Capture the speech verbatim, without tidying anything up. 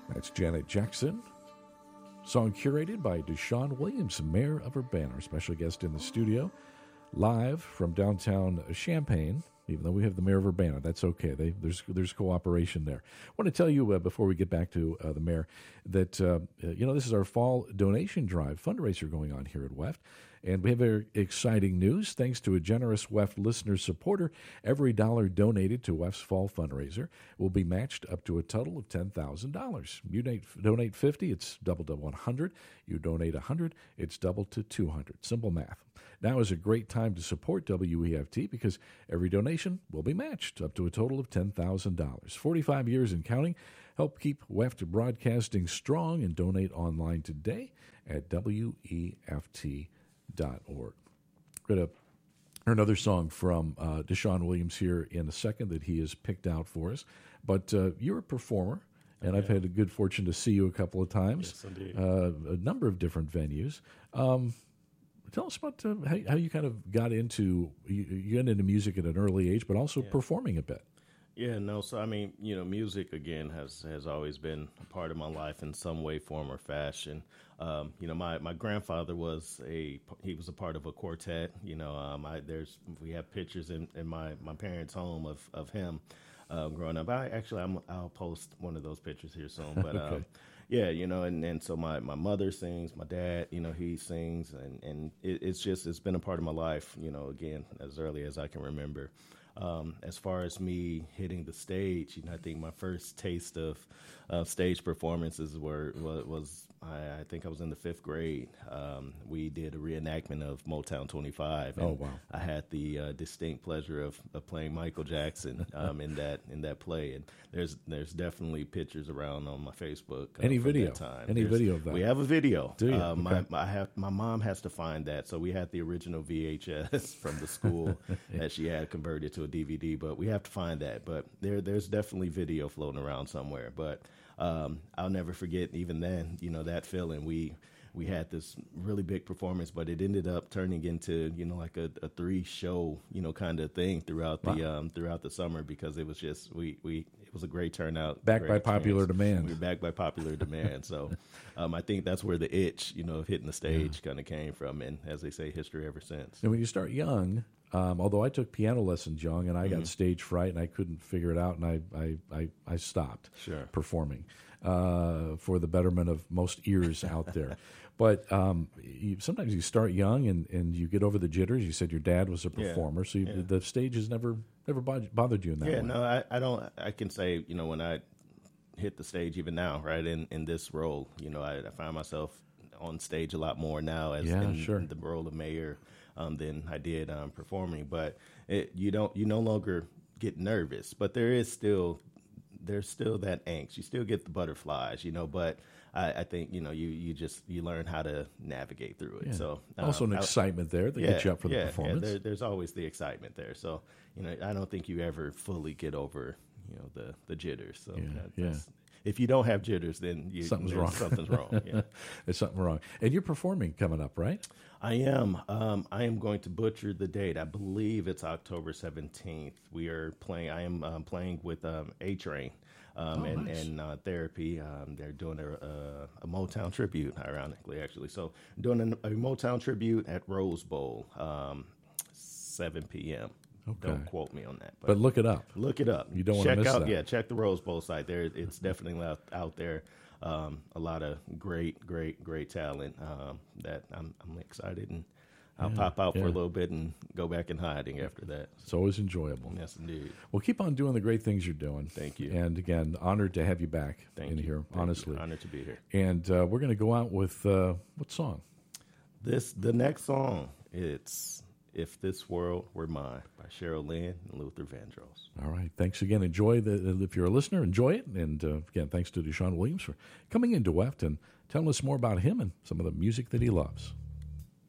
That's Janet Jackson. Song curated by Deshaun Williams, Mayor of Urbana, our special guest in the studio, live from downtown Champaign. Even though we have the Mayor of Urbana, that's okay. They, there's there's cooperation there. I want to tell you uh, before we get back to uh, the Mayor that uh, you know this is our fall donation drive fundraiser going on here at W E F T. And we have very exciting news. Thanks to a generous W E F T listener supporter, every dollar donated to W E F T's fall fundraiser will be matched up to a total of ten thousand dollars. You donate, donate fifty, it's double to one hundred. You donate one hundred, it's double to two hundred. Simple math. Now is a great time to support W E F T because every donation will be matched up to a total of ten thousand dollars. forty-five years and counting. Help keep W E F T broadcasting strong and donate online today at W E F T dot org. We're going to hear another song from uh, Deshaun Williams here in a second that he has picked out for us. But uh, you're a performer, and okay. I've had the good fortune to see you a couple of times. Yes, indeed. Uh, a number of different venues. Um, tell us about uh, how, how you kind of got into you, you got into music at an early age, but also yeah. performing a bit. Yeah, no, so I mean, you know, music, again, has, has always been a part of my life in some way, form, or fashion. Um, you know, my, my grandfather was a, he was a part of a quartet, you know, um, I, there's, we have pictures in, in my, my parents' home of, of him uh, growing up. I actually, I'm, I'll post one of those pictures here soon, but okay. um, yeah, you know, and, and so my, my mother sings, my dad, you know, he sings, and, and it, it's just, it's been a part of my life, you know, again, as early as I can remember. Um, as far as me hitting the stage, you know, I think my first taste of uh, stage performances were was, was I, I think I was in the fifth grade. Um, we did a reenactment of Motown twenty-five. And oh wow! I had the uh, distinct pleasure of, of playing Michael Jackson um, in that in that play, and there's there's definitely pictures around on my Facebook. Uh, Any from video? That time. Any There's, video of that? We have a video. Do you? Uh, okay. my, my I have my mom has to find that, so we had the original V H S from the school that she had converted to a D V D, but we have to find that. But there, there's definitely video floating around somewhere. But um, I'll never forget, even then, you know, that feeling. We we had this really big performance, but it ended up turning into, you know, like a, a three show, you know, kind of thing throughout the wow. um, throughout the summer, because it was just we we it was a great turnout. Backed by popular demand. We were backed by popular demand. So um, I think that's where the itch, you know, of hitting the stage yeah. kind of came from, and as they say, history ever since. And when you start young. Um, although I took piano lessons young, and I got mm-hmm. stage fright, and I couldn't figure it out, and I I, I, I stopped sure. performing uh, for the betterment of most ears out there. But um, you, sometimes you start young, and, and you get over the jitters. You said your dad was a performer, yeah. so you, yeah. the stage has never never bothered you in that yeah, way. Yeah, no, I, I don't. I can say, you know, when I hit the stage, even now, right in, in this role, you know, I, I find myself on stage a lot more now as yeah, in, sure. in the role of mayor. Um, than I did um, performing, but it, you don't you no longer get nervous, but there is still there's still that angst. You still get the butterflies, you know. But I, I think you know you, you just you learn how to navigate through it. Yeah. So um, also an I, excitement there that yeah, gets you up for the yeah, performance. Yeah, there, there's always the excitement there. So you know I don't think you ever fully get over you know the the jitters. So yeah, that, yeah. If you don't have jitters, then you, something's wrong. Something's wrong. Yeah. There's something wrong. And you're performing coming up, right? I am. Um, I am going to butcher the date. I believe it's October seventeenth. We are playing. I am um, playing with um, A Train um, oh, and, nice. and uh, Therapy. Um, they're doing a, a, a Motown tribute, ironically, actually. So doing a, a Motown tribute at Rose Bowl, um, seven p.m. Okay. Don't quote me on that. But, but look it up. Look it up. You don't want check to miss out, that. Yeah, check the Rose Bowl site. There, it's definitely out, out there. Um, a lot of great, great, great talent um, that I'm, I'm excited, and I'll yeah, pop out yeah. for a little bit and go back in hiding after that. It's always enjoyable. Yes, indeed. Well, keep on doing the great things you're doing. Thank you. And again, honored to have you back Thank in you. here, Thank honestly. You. Honored to be here. And uh, we're going to go out with uh, what song? This the next song. It's "If This World Were Mine" by Cheryl Lynn and Luther Vandross. All right. Thanks again. Enjoy the. If you're a listener, enjoy it. And uh, again, thanks to Deshaun Williams for coming into W E F T and telling us more about him and some of the music that he loves.